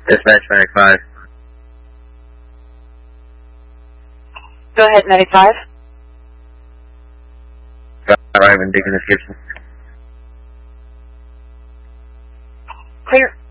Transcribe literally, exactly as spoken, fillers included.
Dispatch ninety-five. Go ahead, ninety-five. Arrive in Dickens Gibson. Clear.